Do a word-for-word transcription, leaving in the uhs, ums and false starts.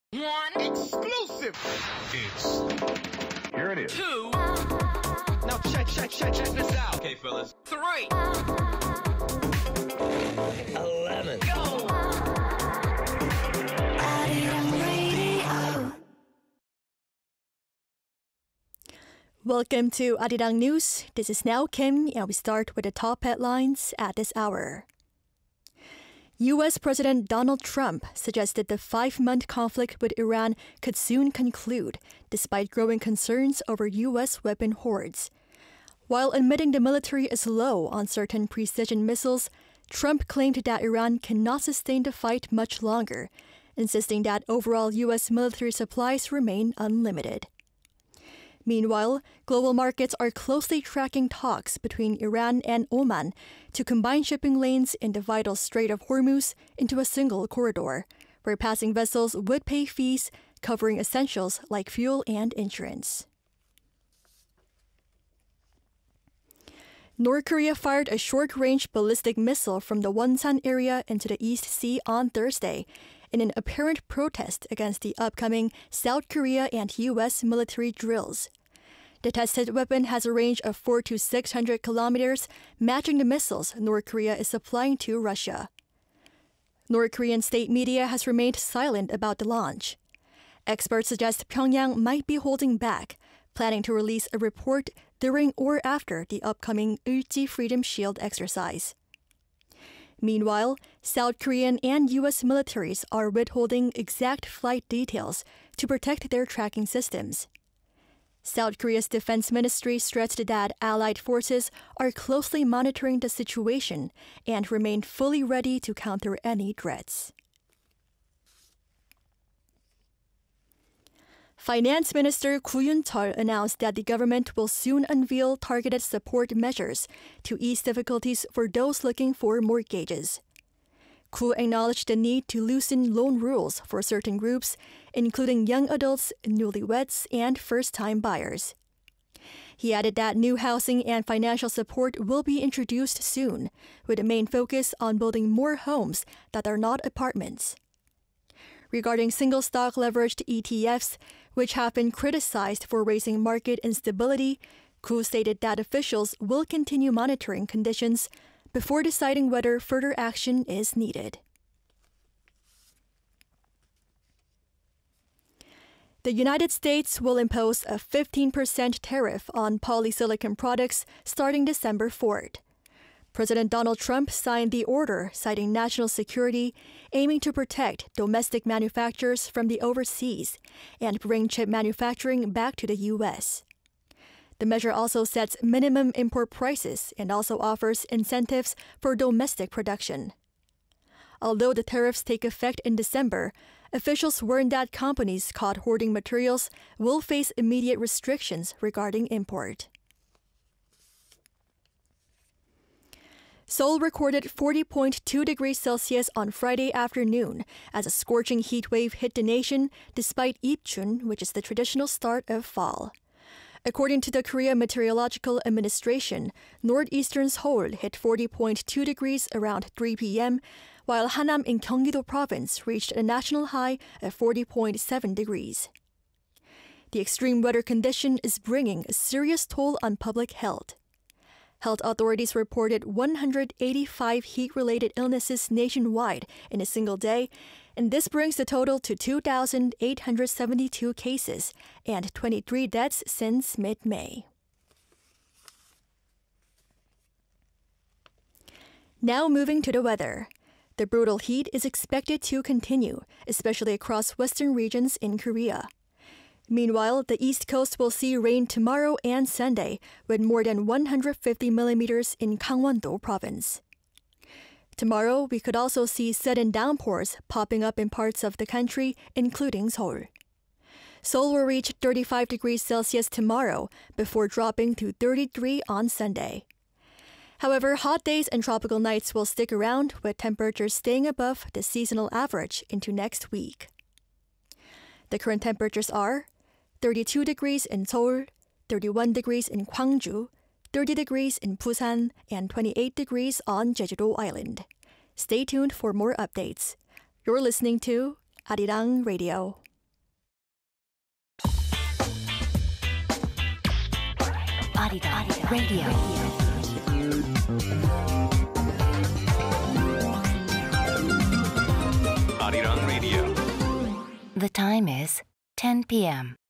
One exclusive. It's Here it is. Two. Now check, check, check, check this out. Okay, fellas. Three. Eleven. Go. Welcome to Arirang News. This is Now Kim, and we start with the top headlines at this hour. U S President Donald Trump suggested the five-month conflict with Iran could soon conclude, despite growing concerns over U S weapon hoards. While admitting the military is low on certain precision missiles, Trump claimed that Iran cannot sustain the fight much longer, insisting that overall U S military supplies remain unlimited. Meanwhile, global markets are closely tracking talks between Iran and Oman to combine shipping lanes in the vital Strait of Hormuz into a single corridor, where passing vessels would pay fees covering essentials like fuel and insurance. North Korea fired a short-range ballistic missile from the Wonsan area into the East Sea on Thursday in an apparent protest against the upcoming South Korea and U S military drills. The tested weapon has a range of four to six hundred kilometers, matching the missiles North Korea is supplying to Russia. North Korean state media has remained silent about the launch. Experts suggest Pyongyang might be holding back, planning to release a report during or after the upcoming Ulji Freedom Shield exercise. Meanwhile, South Korean and U S militaries are withholding exact flight details to protect their tracking systems. South Korea's defense ministry stressed that allied forces are closely monitoring the situation and remain fully ready to counter any threats. Finance Minister Koo Yoon-chol announced that the government will soon unveil targeted support measures to ease difficulties for those looking for mortgages. Koo acknowledged the need to loosen loan rules for certain groups, including young adults, newlyweds, and first-time buyers. He added that new housing and financial support will be introduced soon, with a main focus on building more homes that are not apartments. Regarding single-stock leveraged E T Fs, which have been criticized for raising market instability, Koo stated that officials will continue monitoring conditions before deciding whether further action is needed. The United States will impose a fifteen percent tariff on polysilicon products starting December fourth. President Donald Trump signed the order citing national security, aiming to protect domestic manufacturers from the overseas and bring chip manufacturing back to the U S. The measure also sets minimum import prices and also offers incentives for domestic production. Although the tariffs take effect in December, officials warn that companies caught hoarding materials will face immediate restrictions regarding import. Seoul recorded forty point two degrees Celsius on Friday afternoon as a scorching heat wave hit the nation despite Ipchun, which is the traditional start of fall. According to the Korea Meteorological Administration, northeastern Seoul hit forty point two degrees around three p.m., while Hanam in Gyeonggi-do Province reached a national high of forty point seven degrees. The extreme weather condition is bringing a serious toll on public health. Health authorities reported one hundred eighty-five heat-related illnesses nationwide in a single day, and this brings the total to two thousand eight hundred seventy-two cases and twenty-three deaths since mid-May. Now moving to the weather. The brutal heat is expected to continue, especially across western regions in Korea. Meanwhile, the East Coast will see rain tomorrow and Sunday, with more than one hundred fifty millimeters in Gangwon-do Province. Tomorrow, we could also see sudden downpours popping up in parts of the country, including Seoul. Seoul will reach thirty-five degrees Celsius tomorrow, before dropping to thirty-three on Sunday. However, hot days and tropical nights will stick around, with temperatures staying above the seasonal average into next week. The current temperatures are thirty-two degrees in Seoul, thirty-one degrees in Gwangju, thirty degrees in Busan, and twenty-eight degrees on Jeju-do Island. Stay tuned for more updates. You're listening to Arirang Radio. Arirang Radio. Arirang Radio. The time is ten p.m.